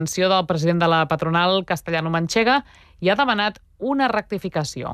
L'atenció del president de la patronal Castellano-Manchega i ha demanat una rectificació.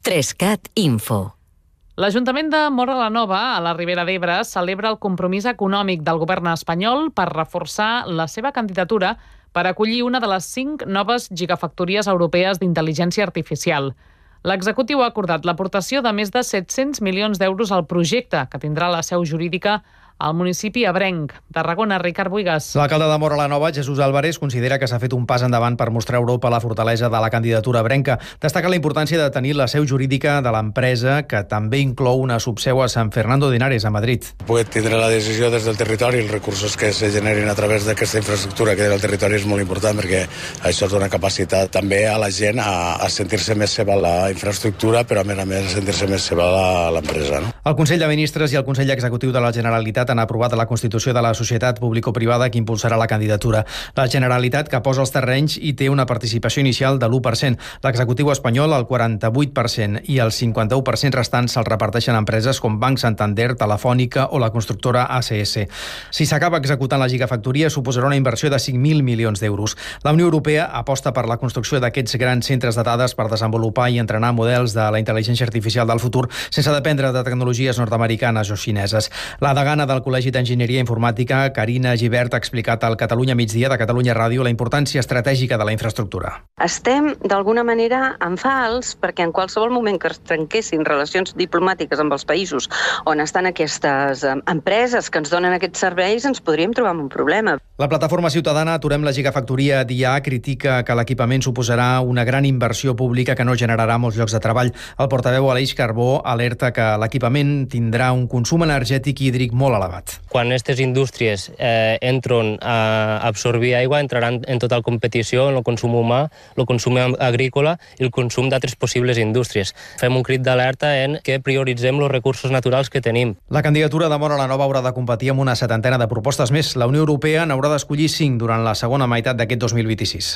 3CAT Info. L'Ajuntament de Móra la Nova, a la Ribera d'Ebre, celebra el compromís econòmic del govern espanyol per reforçar la seva candidatura per acollir una de les 5 noves gigafactories europees d'intel·ligència artificial. L'executiu ha acordat l'aportació de més de 700 milions d'euros al projecte, que tindrà la seu jurídica al municipi ebrenc. Tarragona, Ricard Buigas. L'alcalde de Móra la Nova, Jesús Álvarez, considera que s'ha fet un pas endavant per mostrar a Europa la fortalesa de la candidatura ebrenca. Destaca la importància de tenir la seu jurídica de l'empresa, que també inclou una subseu a San Fernando de Henares, a Madrid. Poder tindre la decisió des del territori, els recursos que se generin a través d'aquesta infraestructura que del territori és molt important, perquè això dona capacitat també a la gent a sentir-se més seva la infraestructura, però a més a sentir-se més seva l'empresa. No? El Consell de Ministres i el Consell Executiu de la Generalitat han aprovat la constitució de la societat público-privada que impulsarà la candidatura. La Generalitat, que posa els terrenys, i té una participació inicial de l'1%. L'executiu espanyol, el 48%, i el 51% restants se'ls reparteixen a empreses com Banc Santander, Telefònica o la constructora ACS. Si s'acaba executant la gigafactoria, suposarà una inversió de 5.000 milions d'euros. La Unió Europea aposta per la construcció d'aquests grans centres de dades per desenvolupar i entrenar models de la intel·ligència artificial del futur sense dependre de tecnologies nord-americanes o xineses. La degana del Col·legi d'Enginyeria Informàtica, Carina Gibert, ha explicat al Catalunya Migdia de Catalunya Ràdio la importància estratègica de la infraestructura. Estem, d'alguna manera, en fals, perquè en qualsevol moment que es trenquessin relacions diplomàtiques amb els països on estan aquestes empreses que ens donen aquests serveis, ens podríem trobar amb un problema. La plataforma ciutadana Aturem la gigafactoria d'IA critica que l'equipament suposarà una gran inversió pública que no generarà molts llocs de treball. El portaveu Aleix Carbó alerta que l'equipament tindrà un consum energètic i hídric molt elevat. Quan aquestes indústries entren a absorbir aigua, entraran en total competició en el consum humà, el consum agrícola i el consum d'altres possibles indústries. Fem un crit d'alerta en que prioritzem els recursos naturals que tenim. La candidatura de Móra la Nova haurà de competir amb una 70 de propostes més. La Unió Europea n'haurà d'escollir 5 durant la segona meitat d'aquest 2026.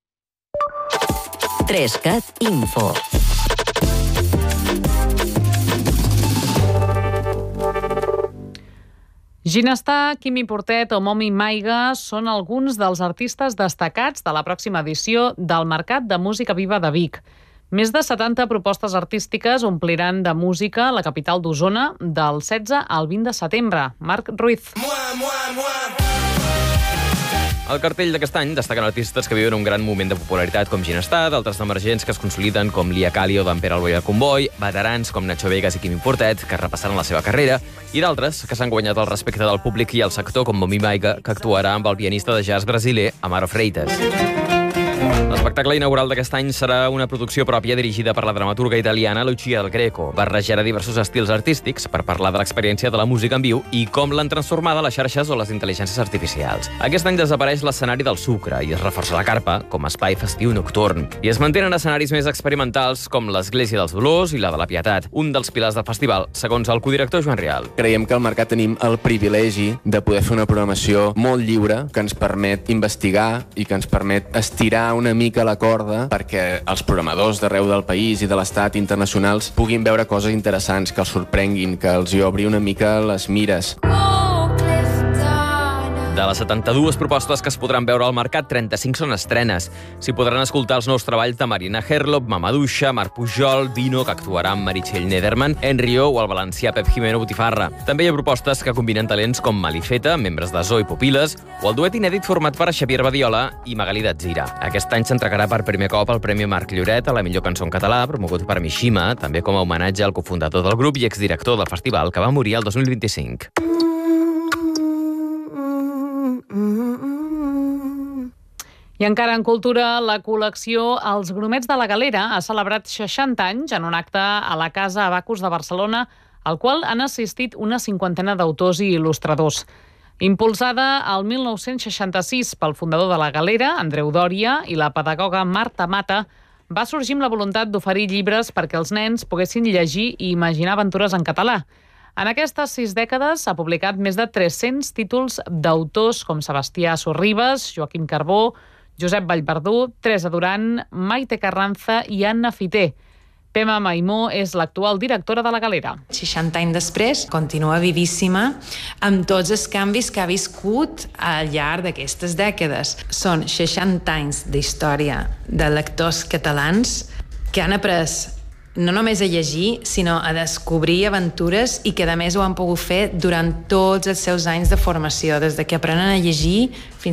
3CAT Info. Ginestar, Quimi Portet o Momi Maiga són alguns dels artistes destacats de la pròxima edició del Mercat de Música Viva de Vic. Més de 70 propostes artístiques ompliran de música la capital d'Osona del 16 al 20 de setembre. Marc Ruiz. Al cartell d'aquest any destaquen artistes que viuen un gran moment de popularitat com Ginestar, d'altres emergents que es consoliden com Lia Cali o d'Ampere Alboi al Comboi, veterans com Nacho Vegas i Quimi Portet, que repassaran la seva carrera, i d'altres que s'han guanyat el respecte del públic i el sector com Momi Maiga, que actuarà amb el pianista de jazz brasiler Amaro Freitas. L'espectacle inaugural d'aquest any serà una producció pròpia dirigida per la dramaturga italiana Lucia Del Greco. Barrejarà diversos estils artístics per parlar de l'experiència de la música en viu i com l'han transformada les xarxes o les intel·ligències artificials. Aquest any desapareix l'escenari del Sucre i es reforça la carpa com a espai festiu nocturn. I es mantenen escenaris més experimentals com l'Església dels Dolors i la de la Pietat, un dels pilars del festival, segons el codirector Joan Rial. Creiem que al Mercat tenim el privilegi de poder fer una programació molt lliure que ens permet investigar i que ens permet estirar una mica la corda perquè els programadors d'arreu del país i de l'estat internacionals puguin veure coses interessants, que els sorprenguin, que els hi obri una mica les mires. De les 72 propostes que es podran veure al mercat, 35 són estrenes. S'hi podran escoltar els nous treballs de Marina Herlop, Mamadouxa, Marc Pujol, Dino, que actuarà amb Meritxell Nederman, Enrio o el valencià Pep Jimeno Botifarra. També hi ha propostes que combinen talents com Malifeta, membres de Zoo i Pupiles, o el duet inèdit format per Xavier Badiola i Magalí Datzira. Aquest any s'entregarà per primer cop el Premi Marc Lloret a la millor cançó en català, promogut per Mishima, també com a homenatge al cofundador del grup i exdirector del festival, que va morir el 2025. I encara en cultura, la col·lecció Els Grumets de la Galera ha celebrat 60 anys en un acte a la Casa Abacus de Barcelona, al qual han assistit una 50ena d'autors i il·lustradors. Impulsada al 1966 pel fundador de la Galera, Andreu Dòria, i la pedagoga Marta Mata, va sorgir amb la voluntat d'oferir llibres perquè els nens poguessin llegir i imaginar aventures en català. En aquestes 6 dècades s'ha publicat més de 300 títols d'autors com Sebastià Sorribes, Joaquim Carbó, Josep Vallverdú, Teresa Duran, Maite Carranza i Anna Fité. Pema Maimó és l'actual directora de la Galera. 60 anys després, continua vivíssima amb tots els canvis que ha viscut al llarg d'aquestes dècades. Són 60 anys d'història de lectors catalans que han après no només a llegir, sinó a descobrir aventures i que a més ho han pogut fer durant tots els seus anys de formació, des de que aprenen a llegir fins